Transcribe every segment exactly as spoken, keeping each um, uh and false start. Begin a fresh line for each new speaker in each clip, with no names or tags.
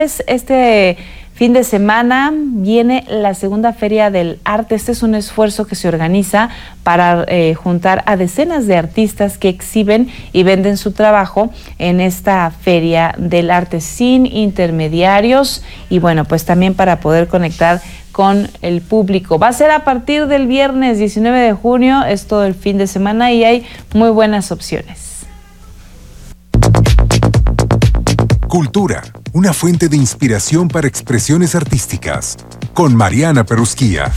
Este fin de semana viene la segunda Feria del Arte. Este es un esfuerzo que se organiza para eh, juntar a decenas de artistas que exhiben y venden su trabajo en esta Feria del Arte sin intermediarios y bueno, pues también para poder conectar con el público. Va a ser a partir del viernes diecinueve de junio, es todo el fin de semana y hay muy buenas opciones.
Cultura, una fuente de inspiración para expresiones artísticas, con Mariana Perusquía.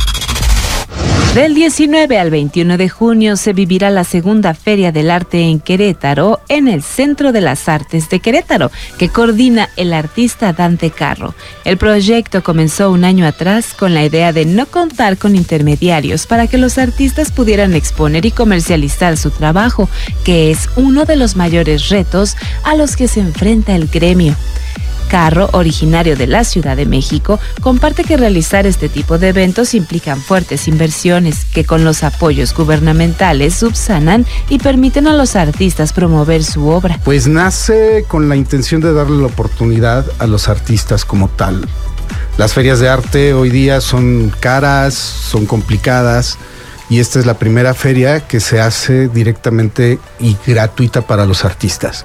Del diecinueve al veintiuno de junio se vivirá la segunda Feria del Arte en Querétaro, en el Centro de las Artes de Querétaro, que coordina el artista Dante Carro. El proyecto comenzó un año atrás con la idea de no contar con intermediarios para que los artistas pudieran exponer y comercializar su trabajo, que es uno de los mayores retos a los que se enfrenta el gremio. Carro, originario de la Ciudad de México, comparte que realizar este tipo de eventos implican fuertes inversiones que con los apoyos gubernamentales subsanan y permiten a los artistas promover su obra.
Pues nace con la intención de darle la oportunidad a los artistas como tal. Las ferias de arte hoy día son caras, son complicadas y esta es la primera feria que se hace directamente y gratuita para los artistas.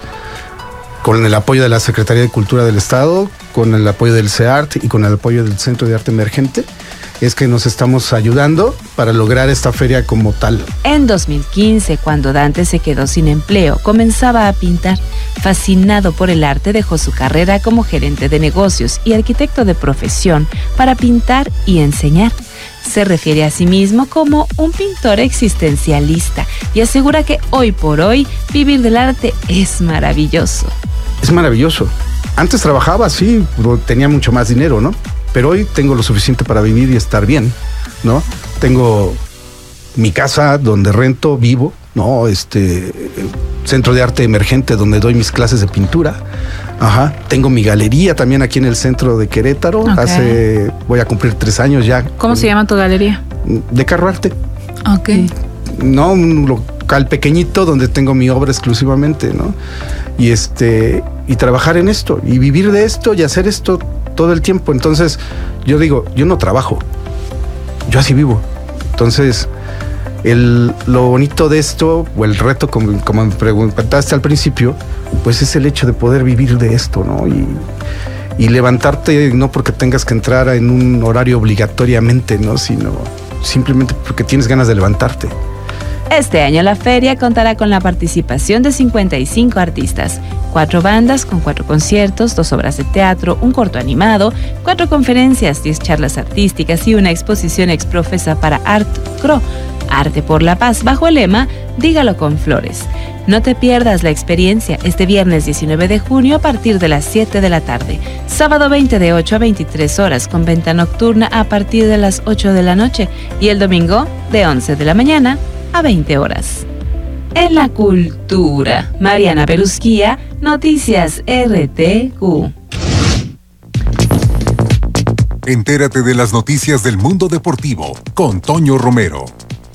Con el apoyo de la Secretaría de Cultura del Estado, con el apoyo del C E A R T y con el apoyo del Centro de Arte Emergente, es que nos estamos ayudando para lograr esta feria como tal.
En dos mil quince, cuando Dante se quedó sin empleo, comenzaba a pintar. Fascinado por el arte, dejó su carrera como gerente de negocios y arquitecto de profesión para pintar y enseñar. Se refiere a sí mismo como un pintor existencialista y asegura que hoy por hoy vivir del arte es maravilloso.
Es maravilloso. Antes trabajaba, sí, tenía mucho más dinero, ¿no? Pero hoy tengo lo suficiente para vivir y estar bien, ¿no? Tengo mi casa donde rento, vivo, ¿no? Este Centro de Arte Emergente donde doy mis clases de pintura. Ajá. Tengo mi galería también aquí en el centro de Querétaro. Okay. Hace, voy a cumplir tres años ya.
¿Cómo se llama tu galería?
De Carro Arte.
Ok.
No, un local pequeñito donde tengo mi obra exclusivamente, ¿no? Y este, y trabajar en esto, y vivir de esto, y hacer esto todo el tiempo. Entonces, yo digo, yo no trabajo, yo así vivo. Entonces, el, lo bonito de esto, o el reto, como, como me preguntaste al principio, pues es el hecho de poder vivir de esto, ¿no? Y, y levantarte no porque tengas que entrar en un horario obligatoriamente, ¿no? Sino simplemente porque tienes ganas de levantarte.
Este año la feria contará con la participación de cincuenta y cinco artistas, cuatro bandas con cuatro conciertos, dos obras de teatro, un corto animado, cuatro conferencias, diez charlas artísticas y una exposición exprofesa para Art Cro, Arte por la Paz, bajo el lema Dígalo con Flores. No te pierdas la experiencia este viernes diecinueve de junio a partir de las siete de la tarde, sábado veinte de ocho a veintitrés horas con venta nocturna a partir de las ocho de la noche y el domingo de once de la mañana a veinte horas. En la cultura, Mariana Perusquía, Noticias R T Q.
Entérate de las noticias del mundo deportivo con Toño Romero.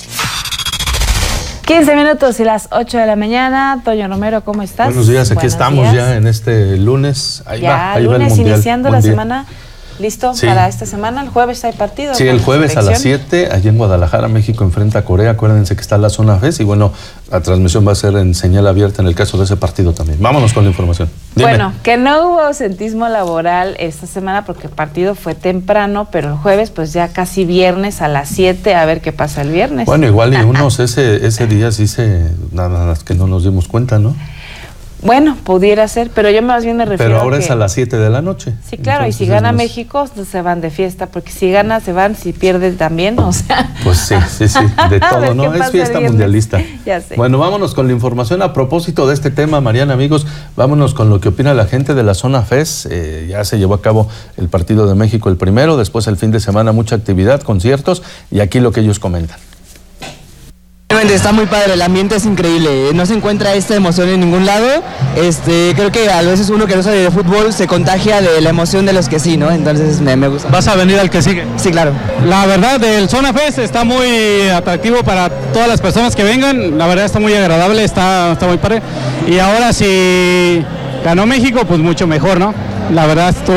quince minutos y las ocho de la mañana. Toño Romero, ¿cómo estás?
Buenos días, aquí
Buenos
estamos
días.
ya en este lunes. Ahí
ya,
va, ahí
lunes
va el mundial,
iniciando
Buen
la
día.
semana. ¿Listo
Sí.
para esta semana? El jueves hay partido.
Sí, el jueves a las siete, allí en Guadalajara, México enfrenta a Corea. Acuérdense que está la zona F E S y bueno, la transmisión va a ser en señal abierta en el caso de ese partido también. Vámonos con la información. Dime.
Bueno, que no hubo ausentismo laboral esta semana porque el partido fue temprano, pero el jueves pues ya casi viernes a las siete, a ver qué pasa el viernes.
Bueno, igual y unos ese, ese día sí se, nada más que no nos dimos cuenta, ¿no?
Bueno, pudiera ser, pero yo más bien me refiero
Pero ahora
a que...
es a las siete de la noche.
Sí, claro,
Entonces,
y si gana
más...
México, se van de fiesta, porque si gana, se van, si pierde también, o sea...
Pues sí, sí, sí, de todo, ¿no? Es fiesta mundialista.
Ya sé.
Bueno, vámonos con la información a propósito de este tema, Mariana, amigos, vámonos con lo que opina la gente de la zona F E S. Eh, ya se llevó a cabo el partido de México el primero, después el fin de semana mucha actividad, conciertos, y aquí lo que ellos comentan.
Está muy padre, el ambiente es increíble, no se encuentra esta emoción en ningún lado. Este, creo que a veces uno que no sabe de fútbol se contagia de la emoción de los que sí, ¿no? Entonces me, me gusta.
¿Vas a venir al que sigue?
Sí, claro.
La verdad, el Zona Fest está muy atractivo para todas las personas que vengan, la verdad está muy agradable, está, está muy padre. Y ahora si ganó México, pues mucho mejor, ¿no? la verdad estoy